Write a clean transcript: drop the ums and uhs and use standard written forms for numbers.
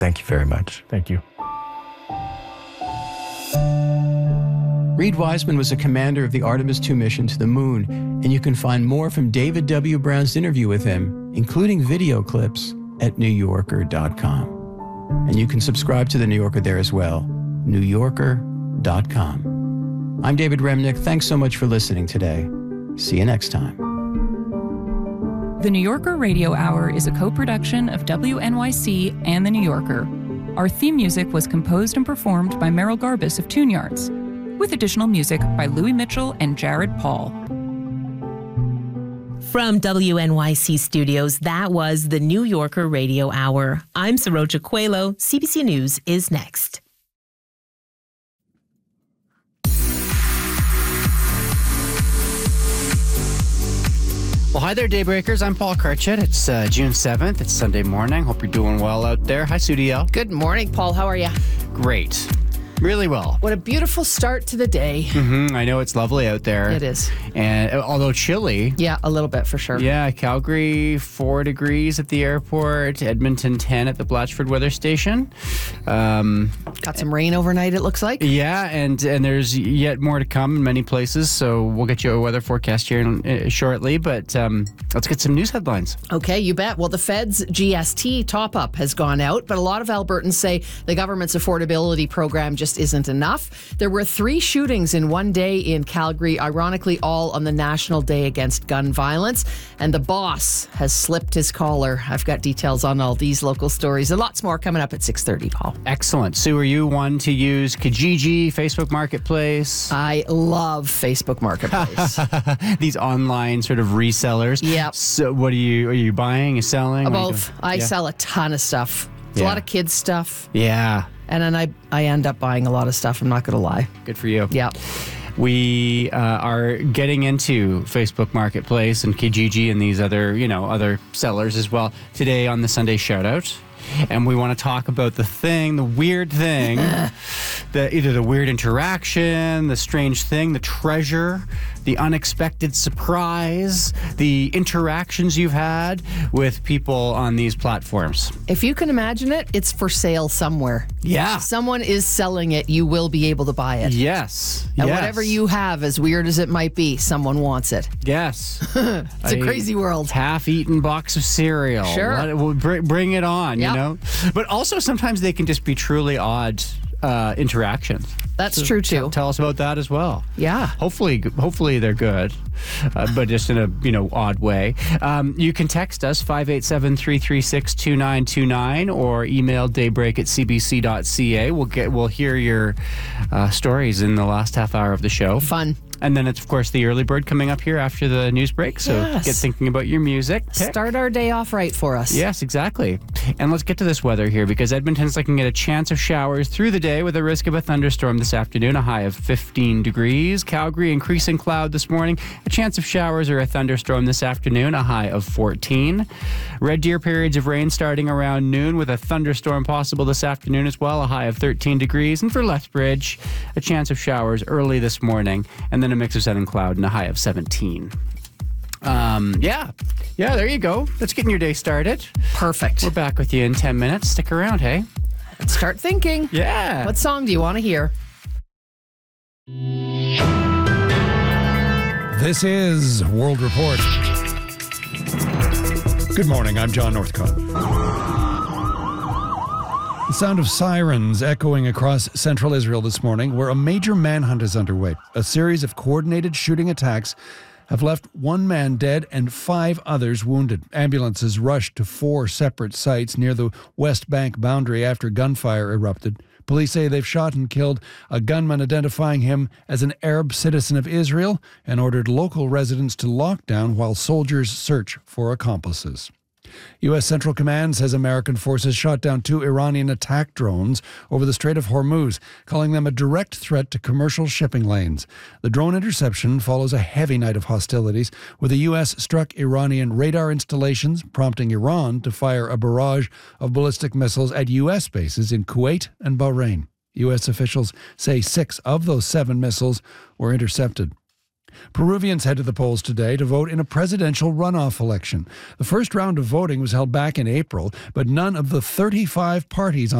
Thank you very much. Thank you. Reed Wiseman was a commander of the Artemis II mission to the moon, and you can find more from David W. Brown's interview with him, including video clips, at NewYorker.com. And you can subscribe to The New Yorker there as well, NewYorker.com. I'm David Remnick. Thanks so much for listening today. See you next time. The New Yorker Radio Hour is a co-production of WNYC and The New Yorker. Our theme music was composed and performed by Merrill Garbus of Tune Yards, with additional music by Louis Mitchell and Jared Paul. From WNYC Studios, that was the New Yorker Radio Hour. I'm Saroja Coelho. CBC News is next. Well, hi there, Daybreakers. I'm Paul Karchet. It's June 7th. It's Sunday morning. Hope you're doing well out there. Hi, Sudiel. Good morning, Paul. How are you? Great. Really well. What a beautiful start to the day. I know it's lovely out there. It is. And although chilly. Yeah, a little bit for sure. Yeah, Calgary 4 degrees at the airport, Edmonton 10 at the Blatchford Weather Station. Got some rain overnight, it looks like. Yeah, and there's yet more to come in many places, so we'll get you a weather forecast here shortly, but let's get some news headlines. Okay, you bet. Well, the Fed's GST top-up has gone out, but a lot of Albertans say the government's affordability program just isn't enough. There were 3 shootings in one day in Calgary, ironically all on the National Day Against Gun Violence, and the boss has slipped his collar. I've got details on all these local stories and lots more coming up at 6:30, Paul. Excellent. Sue, are you one to use Kijiji, Facebook Marketplace? I love Facebook Marketplace. These online sort of resellers. Yep. So what are you buying, you selling? Both. I sell a ton of stuff. It's a lot of kids' stuff. Yeah. And then I end up buying a lot of stuff, I'm not going to lie. Good for you. Yeah. We are getting into Facebook Marketplace and Kijiji and these other sellers as well today on the Sunday Shoutout. And we want to talk about the weird thing, either the weird interaction, the strange thing, the treasure, the unexpected surprise, the interactions you've had with people on these platforms. If you can imagine it, it's for sale somewhere. Yeah. Someone is selling it. You will be able to buy it. Yes. And whatever you have, as weird as it might be, someone wants it. Yes. It's a crazy world. Half-eaten box of cereal. Sure. Bring it on, Yep. you know? But also sometimes they can just be truly odd interactions. That's true too. Tell us about that as well. Yeah. Hopefully they're good, but just in a odd way. You can text us 587-336-2929 or email daybreak@cbc.ca. We'll hear your stories in the last half hour of the show. Fun. And then it's, of course, the early bird coming up here after the news break. So get thinking about your music. Start our day off right for us. Yes, exactly. And let's get to this weather here because Edmonton's looking at a chance of showers through the day with a risk of a thunderstorm this afternoon, a high of 15 degrees. Calgary, increasing cloud this morning, a chance of showers or a thunderstorm this afternoon, a high of 14. Red Deer periods of rain starting around noon with a thunderstorm possible this afternoon as well, a high of 13 degrees. And for Lethbridge, a chance of showers early this morning, and then a mix of sun and cloud and a high of 17. Yeah, there you go. That's getting your day started. Perfect. We're back with you in 10 minutes. Stick around, hey? Let's start thinking. Yeah. What song do you want to hear? This is World Report. Good morning, I'm John Northcott. The sound of sirens echoing across central Israel this morning, where a major manhunt is underway. A series of coordinated shooting attacks have left 1 man dead and 5 others wounded. Ambulances rushed to 4 separate sites near the West Bank boundary after gunfire erupted. Police say they've shot and killed a gunman identifying him as an Arab citizen of Israel and ordered local residents to lock down while soldiers search for accomplices. U.S. Central Command says American forces shot down 2 Iranian attack drones over the Strait of Hormuz, calling them a direct threat to commercial shipping lanes. The drone interception follows a heavy night of hostilities, where the U.S. struck Iranian radar installations, prompting Iran to fire a barrage of ballistic missiles at U.S. bases in Kuwait and Bahrain. U.S. officials say 6 of those 7 missiles were intercepted. Peruvians head to the polls today to vote in a presidential runoff election. The first round of voting was held back in April, but none of the 35 parties on